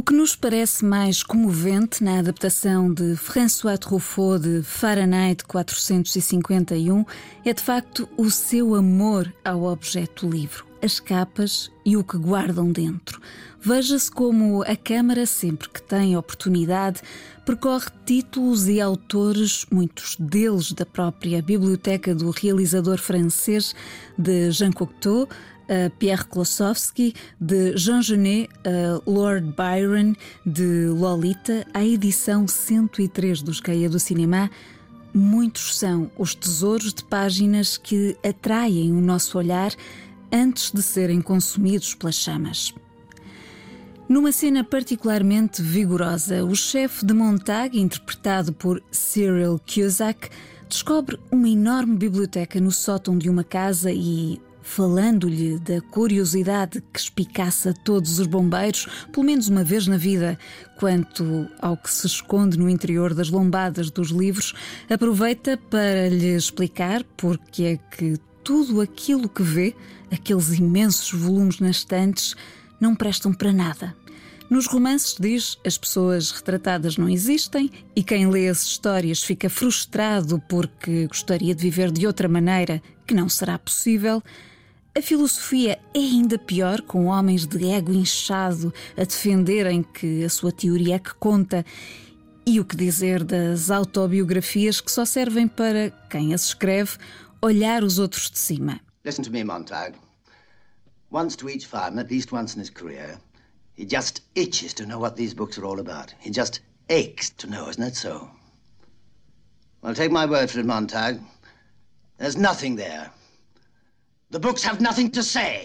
O que nos parece mais comovente na adaptação de François Truffaut de Fahrenheit 451 é de facto o seu amor ao objeto do livro, as capas e o que guardam dentro. Veja-se como a Câmara, sempre que tem oportunidade, percorre títulos e autores, muitos deles da própria biblioteca do realizador francês de Jean Cocteau, Pierre Klossowski, de Jean Genet, Lord Byron, de Lolita, à edição 103 dos Cahiers du Cinéma. Muitos são os tesouros de páginas que atraem o nosso olhar antes de serem consumidos pelas chamas. Numa cena particularmente vigorosa, o chefe de Montag, interpretado por Cyril Cusack, descobre uma enorme biblioteca no sótão de uma casa e, falando-lhe da curiosidade que espicaça todos os bombeiros, pelo menos uma vez na vida, quanto ao que se esconde no interior das lombadas dos livros, aproveita para lhe explicar porque é que tudo aquilo que vê, aqueles imensos volumes nas estantes, não prestam para nada. Nos romances, diz, as pessoas retratadas não existem e quem lê as histórias fica frustrado porque gostaria de viver de outra maneira que não será possível. A filosofia é ainda pior, com homens de ego inchado a defenderem que a sua teoria é que conta. E o que dizer das autobiografias que só servem para quem as escreve olhar os outros de cima. Listen to me, Montag. Once to each farm, at least once in his career, he just itches to know what these books are all about. He just aches to know, isn't that so? Well, take my word for it, Montag. There's nothing there. The books have nothing to say.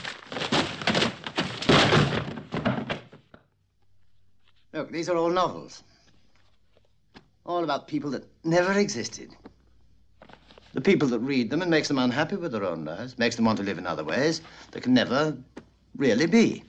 Look, these are all novels. All about people that never existed. The people that read them, it makes them unhappy with their own lives, makes them want to live in other ways that can never really be.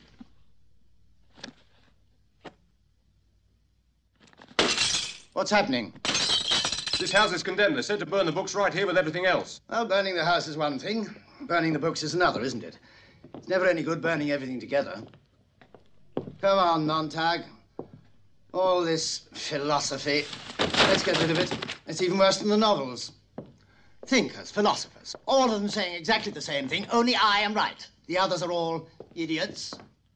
What's happening? This house is condemned. They're said to burn the books right here with everything else. Well, burning the house is one thing. Burning the books is another, isn't it? It's never any good burning everything together. Come on, Montag. All this philosophy. Let's get rid of it. It's even worse than the novels. Thinkers, philosophers, all of them saying exactly the same thing, only I am right. The others are all idiots.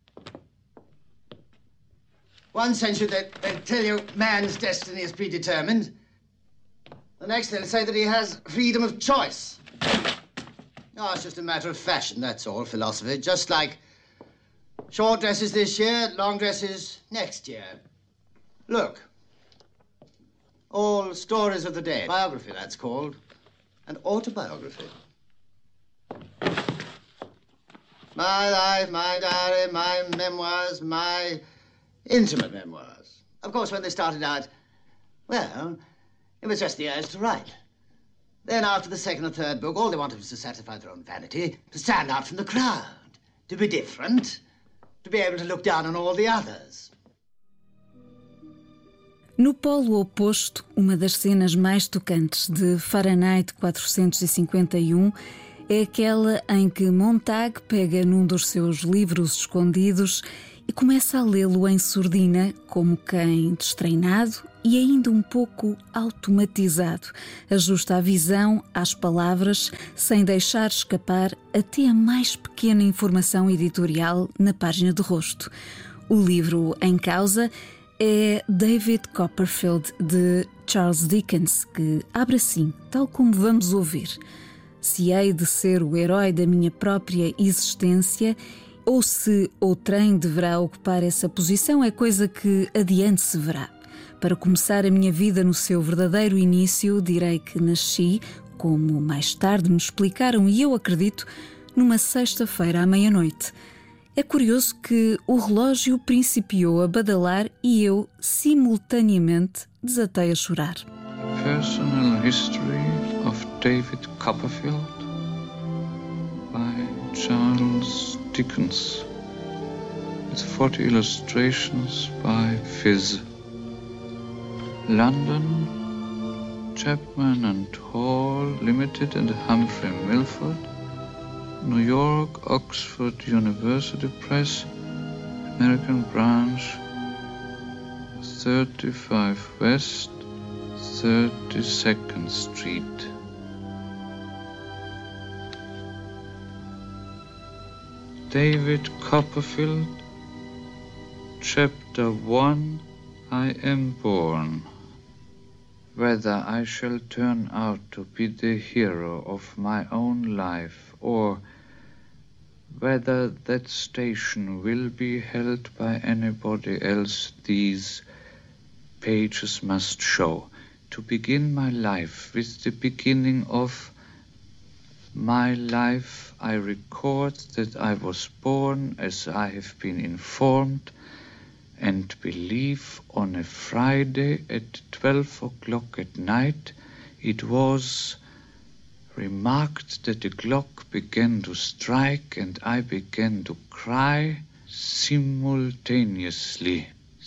One century they tell you man's destiny is predetermined. The next they'll say that he has freedom of choice. Oh, it's just a matter of fashion, that's all, philosophy. Just like short dresses this year, long dresses next year. Look. All stories of the day. Biography, that's called. An autobiography. My life, my diary, my memoirs, my intimate memoirs. Of course, when they started out, well, it was just the urge to write. Then after the second or third book, all they wanted was to satisfy their own vanity, to stand out from the crowd, to be different, to be able to look down on all the others. No polo oposto, uma das cenas mais tocantes de Fahrenheit 451 é aquela em que Montag pega num dos seus livros escondidos e começa a lê-lo em surdina, como quem, destreinado e ainda um pouco automatizado, ajusta a visão às palavras sem deixar escapar até a mais pequena informação editorial na página de rosto. O livro em causa é David Copperfield, de Charles Dickens, que abre assim, tal como vamos ouvir. Se hei de ser o herói da minha própria existência ou se outrem deverá ocupar essa posição é coisa que adiante se verá. Para começar a minha vida no seu verdadeiro início, direi que nasci, como mais tarde me explicaram e eu acredito, numa sexta-feira à meia-noite. É curioso que o relógio principiou a badalar e eu, simultaneamente, desatei a chorar. Personal History of David Copperfield by Charles Dickens, with 40 illustrations by Phiz. London, Chapman and Hall Limited and Humphrey Milford. New York, Oxford University Press, American branch, 35 West 32nd Street. David Copperfield, Chapter 1, I am born. Whether I shall turn out to be the hero of my own life, or whether that station will be held by anybody else, these pages must show. To begin my life with the beginning of my life, I record that I was born, as I have been informed, and believe on a Friday at 12 o'clock at night it was remarked that the clock began to strike and I began to cry simultaneously.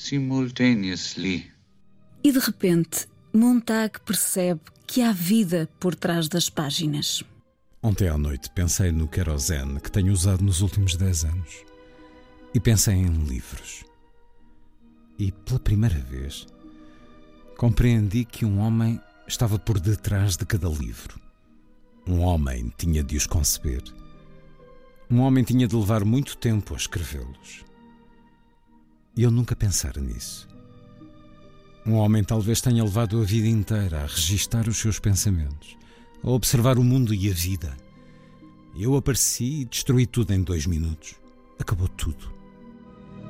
E de repente, Montag percebe que há vida por trás das páginas. Ontem à noite pensei no querosene que tenho usado nos últimos 10 anos. E pensei em livros. E pela primeira vez compreendi que um homem estava por detrás de cada livro. Um homem tinha de os conceber. Um homem tinha de levar muito tempo a escrevê-los. E eu nunca pensara nisso. Um homem talvez tenha levado a vida inteira a registar os seus pensamentos, a observar o mundo e a vida. Eu apareci e destruí tudo em 2 minutos. Acabou tudo.